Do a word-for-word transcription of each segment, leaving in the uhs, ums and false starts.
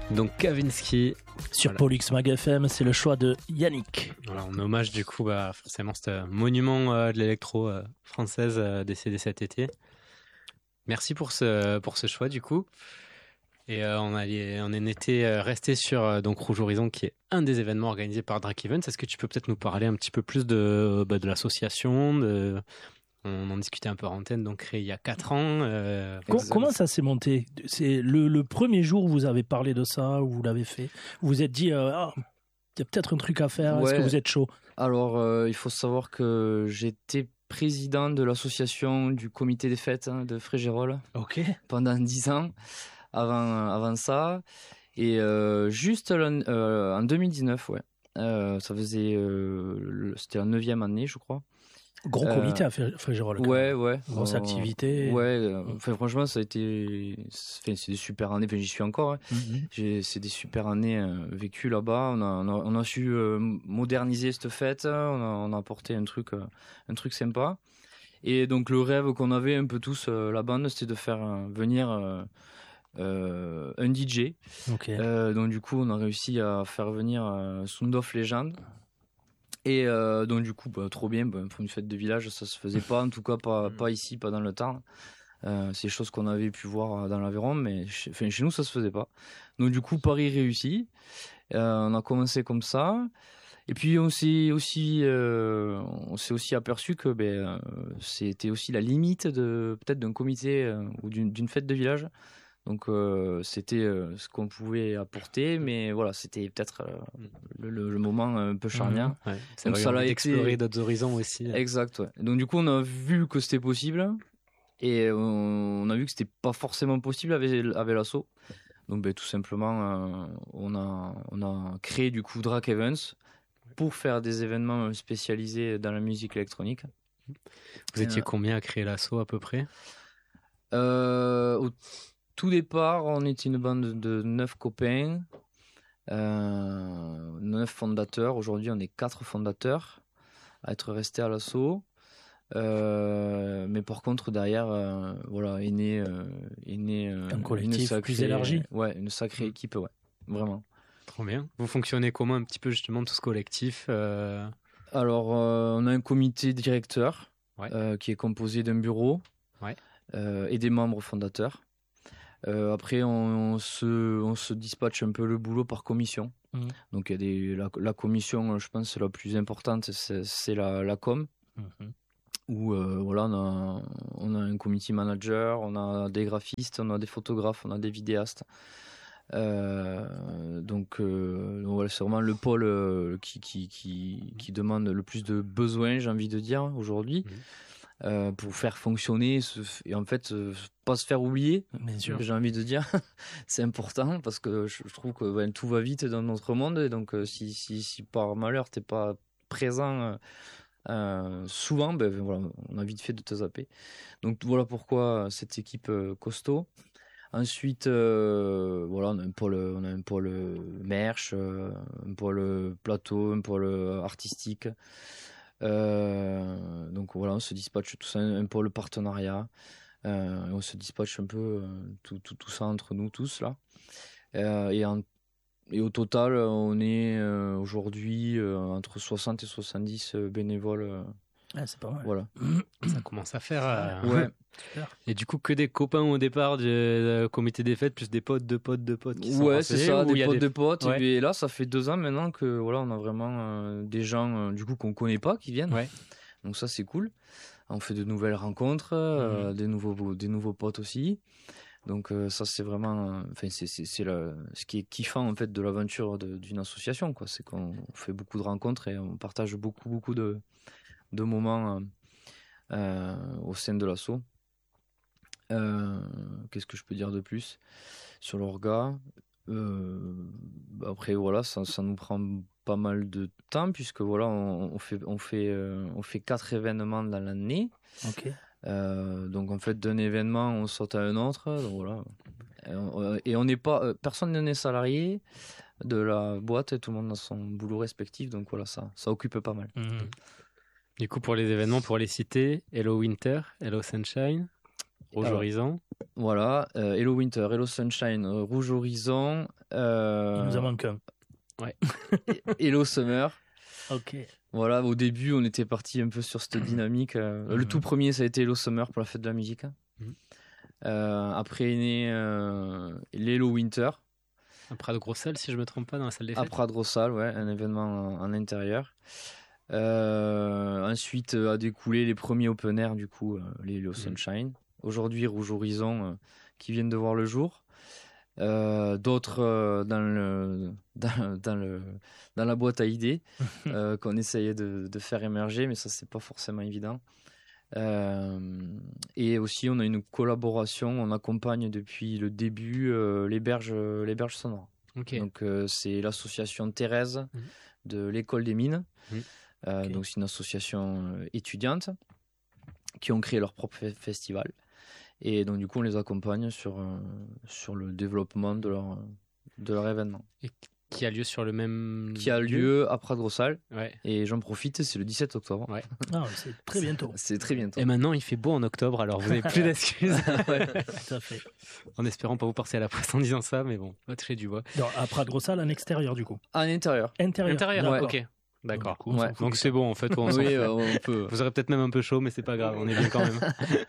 Donc Kavinsky. Sur Voilà. Pollux Mag F M, c'est le choix de Yannick. Voilà, en hommage du coup, bah, forcément, c'est un monument euh, de l'électro euh, française euh, décédé cet été. Merci pour ce, pour ce choix du coup. Et euh, on, allait, on en était euh, resté sur euh, donc Rouge Horizon, qui est un des événements organisés par Drake Events. Est-ce que tu peux peut-être nous parler un petit peu plus de, bah, de l'association de... On en discutait un peu en antenne, donc créé il y a quatre ans. Euh, Com- vous- comment ça s'est monté? C'est le, le premier jour où vous avez parlé de ça, où vous l'avez fait. Vous vous êtes dit, euh, ah, il y a peut-être un truc à faire. Est-ce Ouais. que vous êtes chaud? Alors, euh, il faut savoir que j'étais président de l'association du comité des fêtes hein, de Frégérolles Ok. pendant dix ans avant, avant ça. Et euh, juste l'an- euh, en deux mille dix-neuf, ouais. Euh, ça faisait. euh, le- c'était la neuvième année, je crois. Gros Euh, comité à Fré- Frégérolles. quand Ouais, même. ouais. Grosse Euh, activité. Ouais, euh, enfin, franchement, ça a été. Enfin, c'est des super années, enfin, j'y suis encore. hein. Mhm. J'ai- C'est des super années euh, vécues là-bas. On a, on, a, on a su euh, moderniser cette fête. On a, on a apporté un truc, euh, un truc sympa. Et donc, le rêve qu'on avait un peu tous, euh, la bande, c'était de faire euh, venir euh, euh, un D J. Ok. Euh, donc, du coup, on a réussi à faire venir euh, Sound of Legend. Et euh, donc, du coup, bah, trop bien. Bah, pour une fête de village, ça se faisait pas. En tout cas, pas, pas ici, pas dans le Tarn. Euh, c'est des choses qu'on avait pu voir dans l'Aveyron, mais chez, enfin, chez nous, ça se faisait pas. Donc, du coup, Paris réussit. Euh, on a commencé comme ça. Et puis, on s'est aussi, euh, on s'est aussi aperçu que ben, euh, c'était aussi la limite de peut-être d'un comité euh, ou d'une, d'une fête de village. Donc, euh, c'était euh, ce qu'on pouvait apporter, mais voilà, c'était peut-être euh, le, le- le moment un peu charnière. Ouais, c'est Donc, vrai, ça on l'a a été- d'explorer d'autres horizons aussi. Exact, ouais. Donc, du coup, on a vu que c'était possible. Et on a vu que c'était pas forcément possible avec, avec l'assaut. Donc ben, tout simplement, euh, on, a, on a créé du coup Drake Events pour faire des événements spécialisés dans la musique électronique. Vous étiez Euh, combien à créer l'assaut à peu près? Euh, au tout départ, on était une bande de neuf copains, euh, neuf fondateurs. Aujourd'hui, on est quatre fondateurs à être restés à l'assaut. Euh, mais par contre derrière euh, voilà est né euh, est né euh, Un collectif une sacrée, plus élargi. ouais une sacrée équipe, ouais, vraiment. Trop bien. Vous fonctionnez comment un petit peu justement tout ce collectif euh... Alors euh, on a un comité directeur Ouais. euh, qui est composé d'un bureau Ouais. euh, et des membres fondateurs. Euh, après on, on se on se dispatche un peu le boulot par commission. Mhm. Donc il y a des la, la commission, je pense la plus importante, c'est, c'est la la com. Mhm. Où euh, voilà, on a, on a un community manager, on a des graphistes, on a des photographes, on a des vidéastes. Euh, donc, euh, donc voilà, c'est vraiment le pôle euh, qui, qui, qui, qui demande le plus de besoins, j'ai envie de dire, aujourd'hui, Mhm. euh, pour faire fonctionner ce- et en fait, euh, pas se faire oublier, Bien sûr. j'ai envie de dire. C'est important parce que je, je trouve que ben, tout va vite dans notre monde. Et donc, euh, si, si, si par malheur, t'es pas présent. euh, Euh, souvent, ben, voilà, on a vite fait de te zapper. Donc voilà pourquoi cette équipe euh, costaud. Ensuite, euh, voilà, on a un pôle, on a un pôle merch, euh, un pôle plateau, un pôle artistique. Euh, donc voilà, on se dispatche tout ça, un pôle partenariat. Euh, et on se dispatche un peu euh, tout, tout, tout ça entre nous tous là. Euh, et en et au total, on est euh, aujourd'hui euh, entre soixante et soixante-dix euh, bénévoles. euh, Ah, c'est pas mal. voilà. Ça commence à faire. euh, Ouais. Super. Et du coup, que des copains au départ du euh, comité des fêtes, plus des potes, de potes, de potes qui sont Ouais, c'est renseignés, ça, ou il y des a potes des- de potes. Ouais. Et là, ça fait deux ans maintenant que voilà, on a vraiment euh, des gens euh, du coup qu'on connaît pas qui viennent. Ouais. Donc ça, c'est cool. On fait de nouvelles rencontres, euh, Mhm. des nouveaux, des nouveaux potes aussi. Donc euh, ça, c'est vraiment, euh, enfin c'est c'est c'est le- ce qui est kiffant en fait de l'aventure de- d'une association, quoi. C'est qu'on fait beaucoup de rencontres et on partage beaucoup beaucoup de de moments euh, euh, au sein de l'asso. Euh, Qu'est-ce que je peux dire de plus sur l'orga? Euh, Après voilà, ça, ça nous prend pas mal de temps puisque voilà, on, on fait on fait euh, on fait quatre événements dans l'année. Ok. Euh, donc en fait d'un événement on saute à un autre. Donc voilà. Et on- Et on n'est pas, euh, personne n'est salarié de la boîte, et tout le monde a son boulot respectif, donc voilà, ça, ça occupe pas mal. Mhm. Du coup, pour les événements, pour les citer, Hello Winter, Hello Sunshine. Rouge Alors, Horizon. Voilà, euh, Hello Winter, Hello Sunshine, euh, Rouge Horizon. Euh, Il nous en manque un. Ouais. Hello Summer. Ok. Voilà, au début, on était parti un peu sur cette dynamique. Euh, Mhm. Le tout premier, ça a été Hello Summer pour la fête de la musique. Mhm. Euh, après est né euh, l'Hello Winter, Un Prado Gros Salle, si je me trompe pas, dans la salle des à fêtes. Pradrossal, ouais, un événement en, en intérieur. Euh, ensuite euh, a découlé les premiers open air, du coup, euh, les Hello Sunshine. Aujourd'hui, Rouge Horizon, euh, qui viennent de voir le jour. Euh, d'autres euh, dans, le, dans, dans, le, dans la boîte à idées euh, qu'on essayait de, de faire émerger, mais ça, c'est pas forcément évident. Euh, et aussi, on a une collaboration, on accompagne depuis le début euh, les berges, les berges sonores. Ok. Donc, euh, c'est l'association Thérèse Mhm. de l'école des mines. Mhm. Euh, Ok. Donc, c'est une association euh, étudiante qui ont créé leur propre fe- festival. Et donc, du coup, on les accompagne sur, euh, sur le développement de leur, de leur événement. Et qui a lieu sur le même Qui a lieu à Pradrossal. Ouais. Et j'en profite, c'est le dix-sept octobre. Ouais. Ah, c'est très bientôt. C'est très bientôt. Et maintenant, il fait beau en octobre, alors vous n'avez plus d'excuses. Ouais. Tout à fait. En espérant pas vous passer à la presse en disant ça, mais bon, va toucher du bois. Non, à Pradrossal, en extérieur, du coup. À l'intérieur. Intérieur. Intérieur, D'accord. ok. D'accord. Du coup, on s'en Ouais. fout Donc du c'est temps. bon, en fait, on s'en Oui, fout. euh, on peut. Vous aurez peut-être même un peu chaud, mais c'est pas grave, on est bien quand même.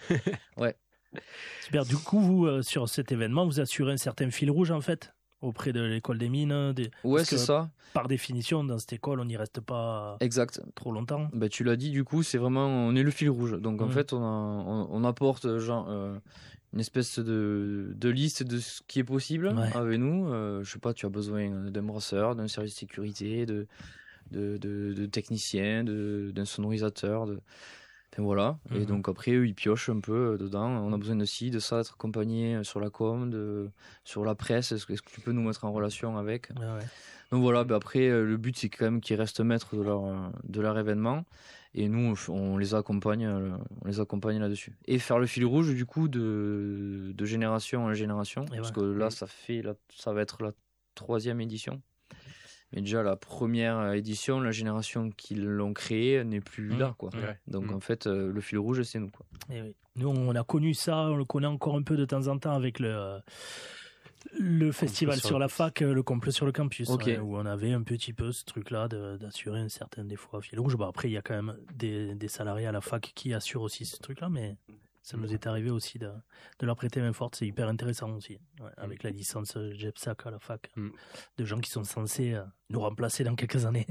Super. Du coup, vous, euh, sur cet événement, vous assurez un certain fil rouge, en fait, auprès de l'école des mines. Des... Ouais, Parce c'est que, ça. par définition, dans cette école, on n'y reste pas Exact. trop longtemps. Bah, tu l'as dit, du coup, c'est vraiment, on est le fil rouge. Donc en Mhm. fait, on, a- on, on apporte euh, genre, euh, une espèce de, de liste de ce qui est possible Ouais. avec nous. Euh, je sais pas, tu as besoin d'un brasseur, d'un service de sécurité, de, de, de, de technicien, de- d'un sonorisateur. De... Enfin, voilà. Et Mhm. donc après, eux, ils piochent un peu dedans. On a besoin de ci, de ça, d'être accompagné sur la com, de, sur la presse. Est-ce que, est-ce que tu peux nous mettre en relation avec? Ouais, ouais. Donc voilà, bah après, euh, le but, c'est quand même qu'ils restent maîtres de leur, euh, de leur événement. Et nous, on, f- on les accompagne, euh, on les accompagne là-dessus. Et faire le fil rouge, du coup, de, de génération en génération. Et Parce ouais. que là, ça, fait la- ça va être la troisième édition. Mais déjà, la première édition, la génération qui l'ont créée n'est plus Mmh. là, quoi. Ouais. Donc Mmh. en fait, euh, le fil rouge, c'est nous, quoi. Et oui. Nous, on a connu ça, on le connaît encore un peu de temps en temps avec le, euh, le festival sur sur, le la fac, euh, le complot sur le campus, Ok. ouais, où on avait un petit peu ce truc-là de- d'assurer un certain des fois fil rouge. Bon, après, il y a quand même des, des salariés à la fac qui assurent aussi ce truc-là, mais ça nous est arrivé aussi de, de leur prêter main forte. C'est hyper intéressant aussi, ouais, avec la licence GEPSAC à la fac, Mm. de gens qui sont censés euh, nous remplacer dans quelques années.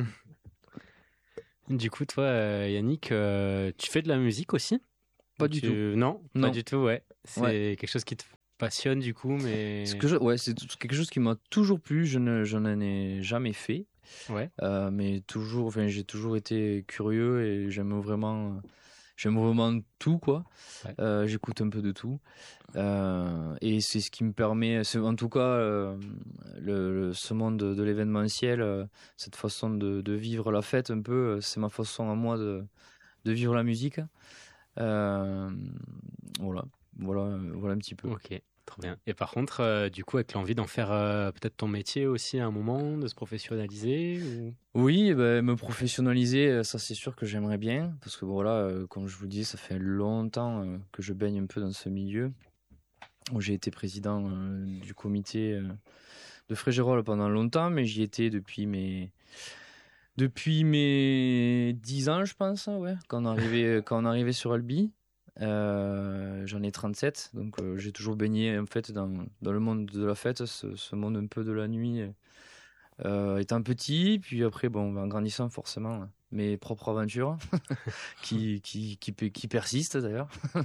Du coup, toi, euh, Yannick, euh, tu fais de la musique aussi? Pas du Tu- tout. Non, Non. pas du tout, ouais. C'est Ouais. quelque chose qui te passionne, du coup, mais... Ce que je, ouais, c'est tout- quelque chose qui m'a toujours plu. Je ne, je n'en ai jamais fait. Ouais. Euh, mais toujours, enfin, j'ai toujours été curieux et j'aime vraiment, j'aime vraiment tout, quoi. Ouais. Euh, j'écoute un peu de tout. Euh, et c'est ce qui me permet, c'est- en tout cas, euh, le, le- ce monde de, de l'événementiel, euh, cette façon de, de vivre la fête un peu, euh, c'est ma façon à moi de, de vivre la musique. Euh, voilà, voilà, voilà un petit peu. Ok, trop bien. Et par contre, euh, du coup, avec l'envie d'en faire euh, peut-être ton métier aussi à un moment, de se professionnaliser ou... Oui, ben, me professionnaliser, euh, ça c'est sûr que j'aimerais bien, parce que voilà, euh, comme je vous dis, ça fait longtemps euh, que je baigne un peu dans ce milieu. Où j'ai été président euh, du comité euh, de Frégérolles pendant longtemps, mais j'y étais depuis mes depuis mes dix ans, je pense, ouais, quand on arrivait quand on arrivait sur Albi. Euh, j'en ai trente-sept, donc euh, j'ai toujours baigné en fait dans, dans le monde de la fête, ce, ce monde un peu de la nuit. Euh, étant petit, puis après, bon, en grandissant, forcément, mes propres aventures qui, qui, qui, pe- qui persistent d'ailleurs.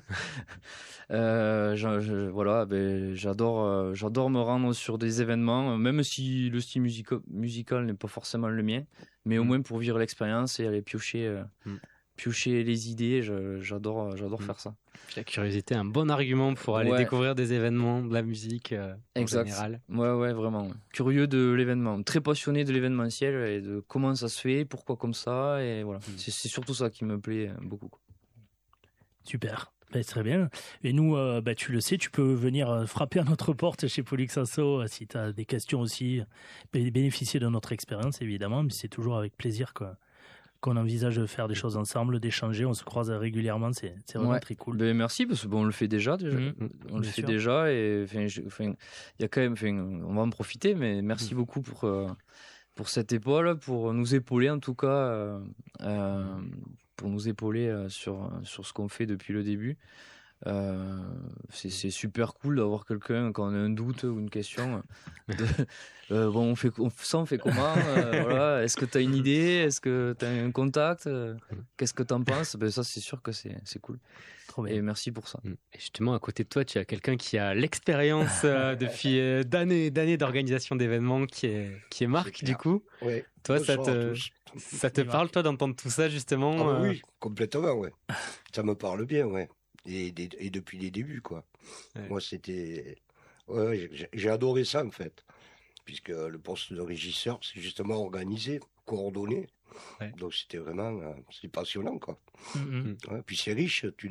euh, je- je- voilà, ben, j'adore, euh, j'adore me rendre sur des événements, même si le style musico- musical n'est pas forcément le mien, mais au Mm. moins pour vivre l'expérience et aller piocher, euh, Mm. piocher les idées, je- j'adore, j'adore Mm. faire ça. Puis la curiosité est un bon argument pour aller Ouais. découvrir des événements, de la musique euh, en Exact. général. Ouais, ouais, vraiment. ouais. Curieux de l'événement, très passionné de l'événementiel et de comment ça se fait, pourquoi comme ça, et voilà. Mm. C'est c'est surtout ça qui me plaît euh, beaucoup. quoi. Super. Ben, très bien. Et nous, euh, ben, tu le sais, tu peux venir euh, frapper à notre porte chez Polixasso euh, si tu as des questions aussi, bé- bénéficier de notre expérience évidemment, mais c'est toujours avec plaisir quoi, qu'on envisage de faire des choses ensemble, d'échanger. On se croise régulièrement, c'est, c'est vraiment Ouais. très cool. Ben, merci, parce que bon, on le fait déjà. déjà. Mmh, on le bien fait sûr. déjà et enfin, je- enfin, il y a quand même, enfin, on va en profiter, mais merci Mmh. beaucoup pour, euh, pour cette épaule, pour nous épauler en tout cas, euh, euh, pour nous épauler euh, sur, sur ce qu'on fait depuis le début. Euh, c'est, c'est super cool d'avoir quelqu'un quand on a un doute ou une question. De, euh, bon, on fait, on, ça, on fait comment euh, voilà. Est-ce que tu as une idée? Est-ce que tu as un contact? Qu'est-ce que tu en penses? Ben, ça, c'est sûr que c'est, c'est cool. Trop bien. Et merci pour ça. Et justement, à côté de toi, tu as quelqu'un qui a l'expérience euh, depuis euh, d'années et d'années d'organisation d'événements, qui est, qui est Marc, C'est du clair. coup. Ouais. Toi, ça Bonsoir à te, tous. ça te Salut, parle, Marc. toi, d'entendre tout ça, justement Ah bah euh, oui, complètement, ouais. Ça me parle bien, ouais. Et, des- et depuis les débuts, quoi. Ouais. Moi, c'était... Ouais, j'ai, j'ai adoré ça, en fait. Puisque le poste de régisseur, c'est justement organisé, coordonné. Ouais. Donc, c'était vraiment... euh, c'est passionnant, quoi. Mhm. Ouais, puis c'est riche, tu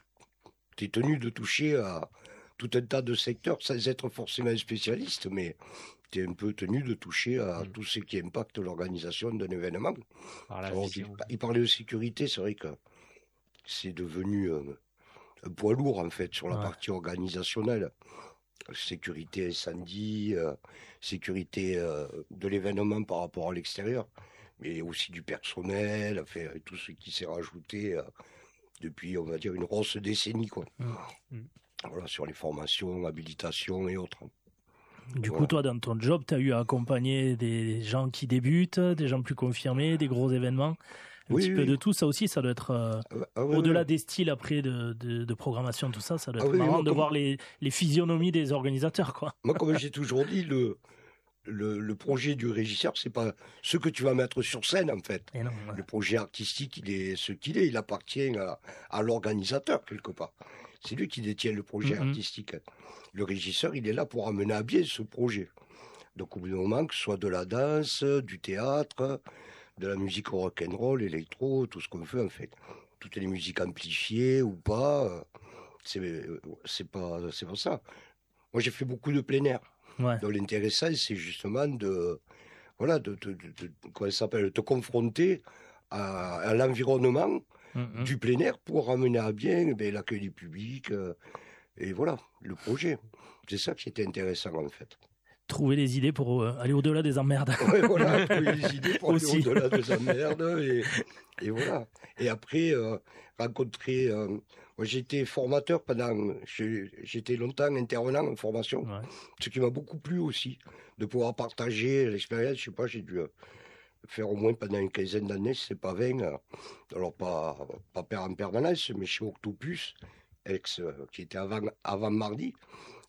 es tenu de toucher à tout un tas de secteurs, sans être forcément un spécialiste, mais tu es un peu tenu de toucher à Mm. tout ce qui impacte l'organisation d'un événement. par la Alors, vision. il, il parlait de sécurité, c'est vrai que c'est devenu euh, un poids lourd, en fait, sur la Ouais. partie organisationnelle. Sécurité incendie, euh, sécurité euh, de l'événement par rapport à l'extérieur, mais aussi du personnel, enfin, tout ce qui s'est rajouté euh, depuis, on va dire, une grosse décennie, quoi. Mm. Mm. Voilà, sur les formations, habilitations et autres. Du Voilà. coup, toi, dans ton job, tu as eu à accompagner des gens qui débutent, des gens plus confirmés, des gros événements. Un Oui, petit oui. peu de tout, ça aussi, ça doit être... euh, Ah ouais, ah ouais, Au-delà ouais. des styles après de, de, de programmation, tout ça, ça doit Ah être oui, marrant moi, de comme- voir les, les physionomies des organisateurs, quoi. Moi, comme j'ai toujours dit, le, le, le projet du régisseur, c'est pas ce que tu vas mettre sur scène, en fait. Et non, ouais. Le projet artistique, il est ce qu'il est, il appartient à, à l'organisateur, quelque part. C'est lui qui détient le projet Mhm. artistique. Le régisseur, il est là pour amener à bien ce projet. Donc, au bout d'un moment, que ce soit de la danse, du théâtre, de la musique rock'n'roll, électro, tout ce qu'on fait, en fait. Toutes les musiques amplifiées ou pas, euh, c'est euh, c'est pas, c'est pas ça. Moi, j'ai fait beaucoup de plein air. Ouais. Donc, l'intéressant, c'est justement de, voilà, de, de, de, de- comment ça s'appelle, te confronter à, à l'environnement Mhm. du plein air pour amener à bien eh bien, l'accueil du public euh, et voilà, le projet. C'est ça qui était intéressant, en fait. Trouver les idées pour euh, aller au-delà des emmerdes. Ouais, voilà, trouver les idées pour aller Aussi. au-delà des emmerdes et, et voilà. Et après, euh, rencontrer... euh, moi, j'étais formateur pendant... j'ai- J'étais longtemps intervenant en formation, Ouais. ce qui m'a beaucoup plu aussi, de pouvoir partager l'expérience. Je sais pas, j'ai dû euh, faire au moins pendant une quinzaine d'années, si c'est pas vingt. euh, alors, pas, pas per- en permanence, mais chez Octopus, ex, euh, qui était avant, avant mardi.